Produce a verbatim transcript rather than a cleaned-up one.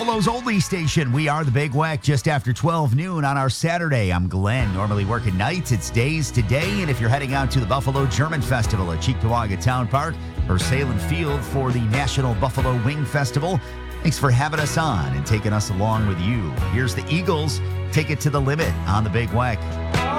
Buffalo's only station. We are the Big Weck just after twelve noon on our Saturday. I'm Glenn, normally working nights. It's days today, and if you're heading out to the Buffalo German Festival at Cheektowaga Town Park or Salem Field for the National Buffalo Wing Festival, thanks for having us on and taking us along with you. Here's the Eagles. Take it to the limit on the Big Weck.